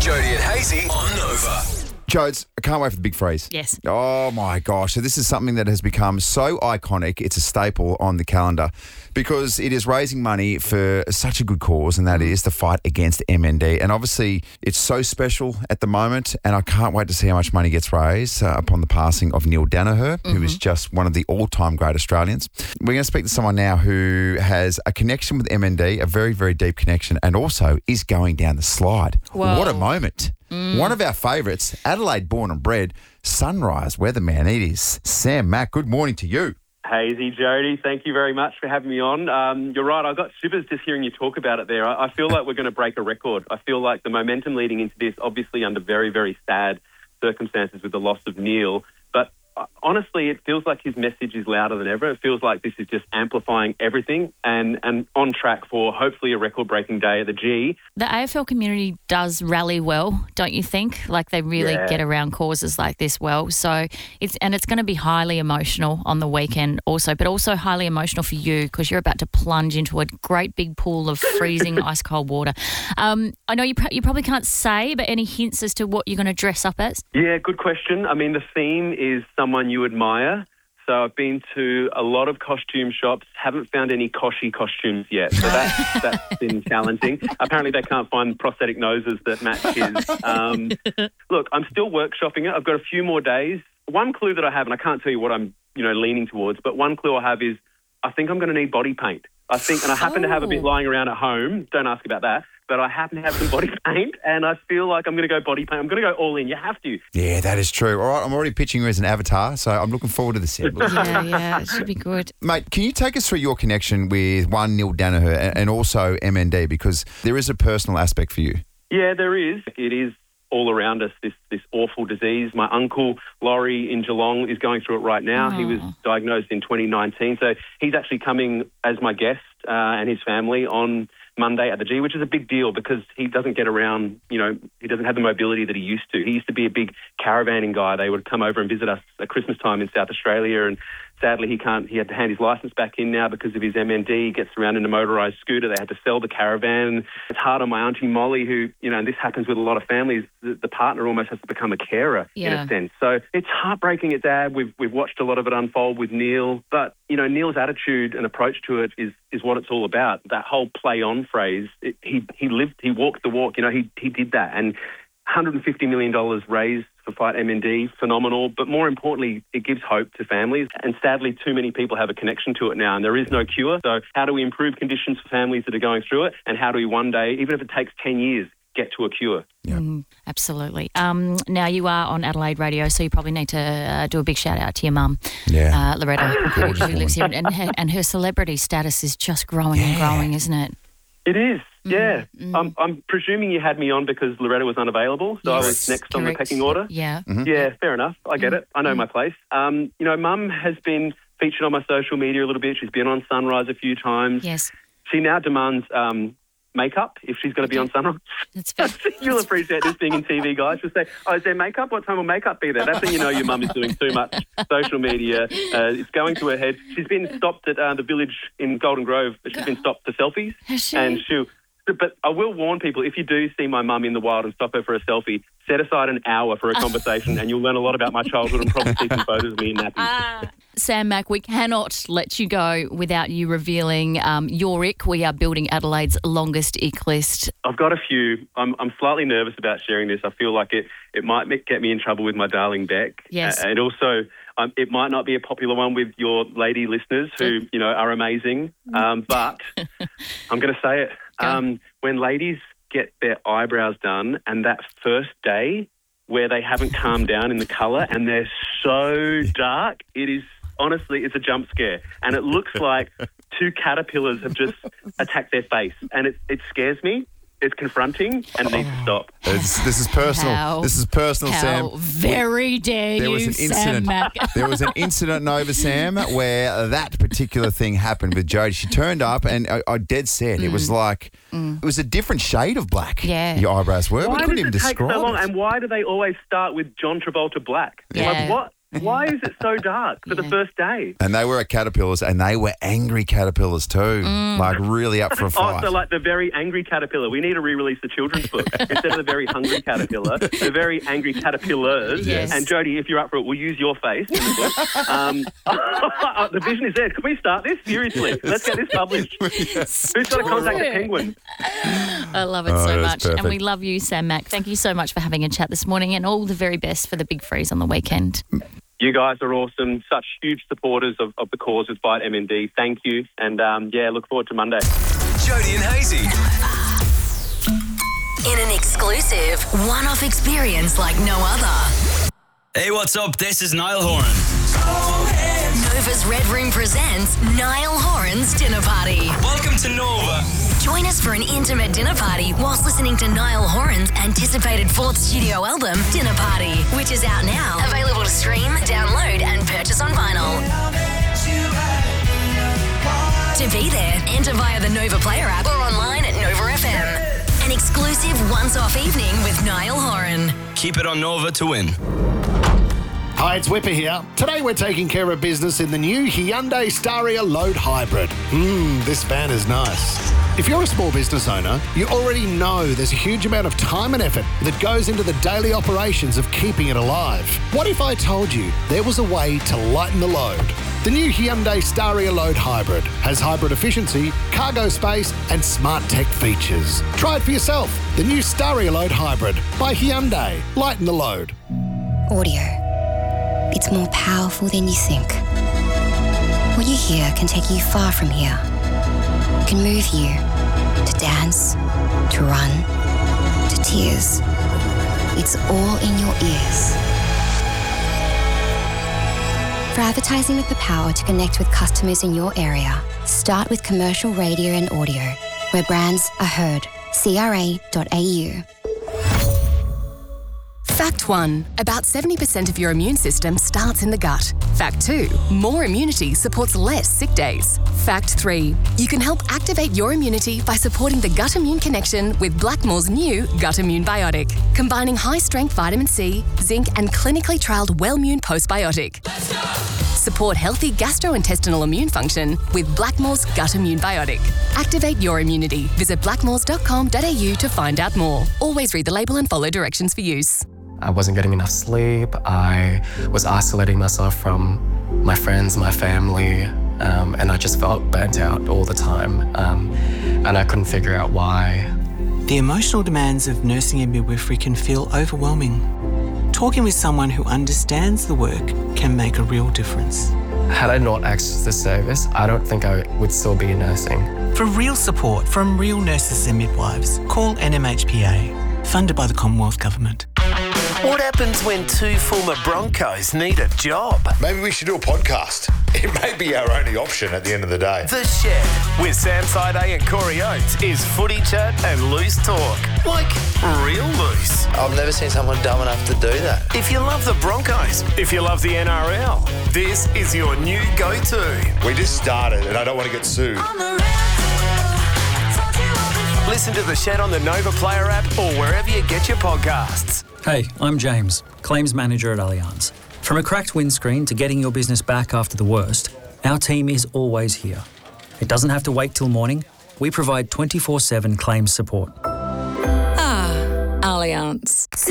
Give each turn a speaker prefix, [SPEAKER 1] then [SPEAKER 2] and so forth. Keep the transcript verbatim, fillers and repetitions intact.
[SPEAKER 1] Jody and Hazy on Nova.
[SPEAKER 2] Jodes, I can't wait for the big freeze.
[SPEAKER 3] Yes.
[SPEAKER 2] Oh, my gosh. So this is something that has become so iconic. It's a staple on the calendar because it is raising money for such a good cause, and that is the fight against M N D. And obviously, it's so special at the moment, and I can't wait to see how much money gets raised uh, upon the passing of Neil Danaher, mm-hmm. who is just one of the all-time great Australians. We're going to speak to someone now who has a connection with M N D, a very, very deep connection, and also is going down the slide.
[SPEAKER 3] Whoa.
[SPEAKER 2] What a moment. Mm. One of our favourites, Adelaide born and bred, Sunrise weatherman. It is Sam Mack. Good morning to you.
[SPEAKER 4] Hazy, Jody, thank you very much for having me on. Um, you're right, I got shivers just hearing you talk about it there. I, I feel like we're going to break a record. I feel like the momentum leading into this, obviously under very, very sad circumstances with the loss of Neil, but uh, honestly, it feels like his message is louder than ever. It feels like this is just amplifying everything and, and on track for hopefully a record-breaking day at the G.
[SPEAKER 3] The A F L community does rally well, don't you think? Like they really
[SPEAKER 4] Yeah.
[SPEAKER 3] get around causes like this well. So it's and it's going to be highly emotional on the weekend also, but also highly emotional for you because you're about to plunge into a great big pool of freezing ice cold water. Um, I know you pr- you probably can't say, but any hints as to what you're going to dress up as?
[SPEAKER 4] Yeah, good question. I mean, the theme is someone you admire. So I've been to a lot of costume shops, haven't found any Koshi costumes yet. So that's, that's been challenging. Apparently they can't find prosthetic noses that match his. Um, look, I'm still workshopping it. I've got a few more days. One clue that I have, and I can't tell you what I'm, you know, leaning towards, but one clue I have is I think I'm going to need body paint. I think, and I happen oh. to have a bit lying around at home. Don't ask about that. But I happen to have some body paint, and I feel like I'm going to go body paint. I'm going to go all in. You have to.
[SPEAKER 2] Yeah, that is true. All right, I'm already pitching you as an avatar, so I'm looking forward to the set.
[SPEAKER 3] yeah, yeah, it should be good.
[SPEAKER 2] Mate, can you take us through your connection with one Neil Danaher and, and also M N D, because there is a personal aspect for you?
[SPEAKER 4] Yeah, there is. It is all around us, this this awful disease. My uncle, Laurie, in Geelong, is going through it right now.
[SPEAKER 3] Oh.
[SPEAKER 4] He was diagnosed in twenty nineteen, so he's actually coming as my guest uh, and his family on Monday at the G, which is a big deal because he doesn't get around, you know, he doesn't have the mobility that he used to. He used to be a big caravanning guy. They would come over and visit us at Christmas time in South Australia, and sadly he can't, he had to hand his licence back in now because of his M N D. He gets around in a motorised scooter. They had to sell the caravan. It's hard on my auntie Molly, who, you know, and this happens with a lot of families, the, the partner almost has to become a carer
[SPEAKER 3] Yeah.
[SPEAKER 4] in a sense. So it's heartbreaking, it's sad. We've, we've watched a lot of it unfold with Neil, but, you know, Neil's attitude and approach to it is, is what it's all about. That whole play on phrase, it, he he lived, he walked the walk, you know, he he did that. And one hundred fifty million dollars raised for Fight M N D, phenomenal. But more importantly, it gives hope to families. And sadly, too many people have a connection to it now, and there is no cure. So how do we improve conditions for families that are going through it? And how do we one day, even if it takes ten years, get to a cure?
[SPEAKER 2] Yeah.
[SPEAKER 3] Mm, absolutely. Um, now, you are on Adelaide Radio, so you probably need to uh, do a big shout-out to your mum,
[SPEAKER 2] Yeah.
[SPEAKER 3] uh, Loretta, who, who lives here. And her, and her celebrity status is just growing and
[SPEAKER 2] Yeah.
[SPEAKER 3] growing, isn't it?
[SPEAKER 4] It is, yeah.
[SPEAKER 3] mm.
[SPEAKER 4] I'm, I'm presuming you had me on because Loretta was unavailable, so
[SPEAKER 3] Yes,
[SPEAKER 4] I was next on the
[SPEAKER 3] correct.
[SPEAKER 4] pecking order.
[SPEAKER 3] Yeah.
[SPEAKER 4] Yeah, fair enough. I get it. I know my place. Um, you know, Mum has been featured on my social media a little bit. She's been on Sunrise a few times.
[SPEAKER 3] Yes.
[SPEAKER 4] She now demands um, makeup if she's going to be on Sunrise.
[SPEAKER 3] That's fair.
[SPEAKER 4] You'll appreciate this being in T V, guys. She'll say, oh, is there makeup? What time will makeup be there? That's when you know your mum is doing too much social media. Uh, it's going to her head. She's been stopped at uh, the village in Golden Grove. She's been stopped for selfies.
[SPEAKER 3] Has she?
[SPEAKER 4] And she'll... But I will warn people, if you do see my mum in the wild and stop her for a selfie, set aside an hour for a conversation and you'll learn a lot about my childhood and probably see some photos of me in nappies.
[SPEAKER 3] Sam Mack, we cannot let you go without you revealing um, your ick. We are building Adelaide's longest ick list.
[SPEAKER 4] I've got a few. I'm, I'm slightly nervous about sharing this. I feel like it, it might make, get me in trouble with my darling Beck.
[SPEAKER 3] Yes.
[SPEAKER 4] Uh, and also, um, it might not be a popular one with your lady listeners who, you know, are amazing. Um, but I'm going to say it. Um, when ladies get their eyebrows done and that first day where they haven't calmed down in the colour and they're so dark, it is, honestly, it's a jump scare. And it looks like two caterpillars have just attacked their face. And it, it scares me. It's confronting and it needs to stop.
[SPEAKER 2] It's, this is personal.
[SPEAKER 3] How-
[SPEAKER 2] this is personal,
[SPEAKER 3] How
[SPEAKER 2] Sam.
[SPEAKER 3] very dare
[SPEAKER 2] There
[SPEAKER 3] you,
[SPEAKER 2] was an
[SPEAKER 3] Sam
[SPEAKER 2] incident.
[SPEAKER 3] Mack.
[SPEAKER 2] There was an incident, Nova Sam, where that particular thing happened with Jodie. She turned up, and I, I dead said it was like it was a different shade of black.
[SPEAKER 3] Yeah.
[SPEAKER 2] Your eyebrows were.
[SPEAKER 4] Why
[SPEAKER 2] we couldn't
[SPEAKER 4] does
[SPEAKER 2] even
[SPEAKER 4] it take
[SPEAKER 2] describe
[SPEAKER 4] so long?
[SPEAKER 2] it.
[SPEAKER 4] And why do they always start with John Travolta black?
[SPEAKER 3] Yeah.
[SPEAKER 4] Like, what? Why is it so dark for the
[SPEAKER 3] Yeah.
[SPEAKER 4] first day?
[SPEAKER 2] And they were at Caterpillars, and they were angry caterpillars too, like really up for a
[SPEAKER 4] Oh,
[SPEAKER 2] fight.
[SPEAKER 4] so like the very angry caterpillar. We need to re-release the children's book. Instead of the very hungry caterpillar, the very angry caterpillars.
[SPEAKER 3] Yes.
[SPEAKER 4] And Jodie, if you're up for it, we'll use your face in the book. Um, the vision is there. Can we start this? Seriously. Let's get this published. Who's got to contact the Penguin?
[SPEAKER 3] I love it
[SPEAKER 2] Oh,
[SPEAKER 3] so
[SPEAKER 2] that's
[SPEAKER 3] much. And we
[SPEAKER 2] perfect.
[SPEAKER 3] love you, Sam Mack. Thank you so much for having a chat this morning, and all the very best for the big freeze on the weekend.
[SPEAKER 4] You guys are awesome. Such huge supporters of, of the cause with Fight M N D. Thank you. And, um, yeah, look forward to Monday.
[SPEAKER 1] Jody and Hazy.
[SPEAKER 5] In an exclusive one-off experience like no other.
[SPEAKER 6] Hey, what's up? This is Niall Horan.
[SPEAKER 5] Nova's Red Room presents Niall Horan's Dinner Party.
[SPEAKER 6] Welcome to Nova.
[SPEAKER 5] Join us for an intimate dinner party whilst listening to Niall Horan's anticipated fourth studio album, Dinner Party, which is out now. Available to stream, download and purchase on vinyl. To be there, enter via the Nova Player app or online at Nova F M. An exclusive once-off evening with Niall Horan.
[SPEAKER 6] Keep it on Nova to win.
[SPEAKER 7] Hi, it's Whipper here. Today we're taking care of business in the new Hyundai Staria Load Hybrid. Mmm, this van is nice. If you're a small business owner, you already know there's a huge amount of time and effort that goes into the daily operations of keeping it alive. What if I told you there was a way to lighten the load? The new Hyundai Staria Load Hybrid has hybrid efficiency, cargo space and smart tech features. Try it for yourself. The new Staria Load Hybrid by Hyundai. Lighten the load.
[SPEAKER 8] Audio. It's more powerful than you think. What you hear can take you far from here. It can move you to dance, to run, to tears. It's all in your ears. For advertising with the power to connect with customers in your area, start with commercial radio and audio, where brands are heard. C R A dot A U.
[SPEAKER 9] Fact one, about seventy percent of your immune system starts in the gut. Fact two, more immunity supports less sick days. Fact three, you can help activate your immunity by supporting the gut immune connection with Blackmore's new Gut Immune Biotic, combining high-strength vitamin C, zinc and clinically trialled Wellmune Postbiotic. Support healthy gastrointestinal immune function with Blackmore's Gut Immune Biotic. Activate your immunity. Visit blackmores dot com dot a u to find out more. Always read the label and follow directions for use.
[SPEAKER 10] I wasn't getting enough sleep. I was isolating myself from my friends, my family, um, and I just felt burnt out all the time. Um, and I couldn't figure out why.
[SPEAKER 11] The emotional demands of nursing and midwifery can feel overwhelming. Talking with someone who understands the work can make a real difference.
[SPEAKER 10] Had I not accessed this service, I don't think I would still be nursing.
[SPEAKER 11] For real support from real nurses and midwives, call N M H P A, funded by the Commonwealth Government.
[SPEAKER 1] What happens when two former Broncos need a job?
[SPEAKER 12] Maybe we should do a podcast. It may be our only option at the end of the day.
[SPEAKER 1] The Shed with Sam Side and Corey Oates is footy chat and loose talk. Like real loose.
[SPEAKER 13] I've never seen someone dumb enough to do that.
[SPEAKER 1] If you love the Broncos, if you love the N R L, this is your new go-to.
[SPEAKER 12] We just started and I don't want to get sued.
[SPEAKER 1] Listen to The Shed on the Nova Player app or wherever you get your podcasts.
[SPEAKER 14] Hey, I'm James, Claims Manager at Allianz. From a cracked windscreen to getting your business back after the worst, our team is always here. It doesn't have to wait till morning. We provide twenty-four seven claims support.
[SPEAKER 15] Ah, Allianz.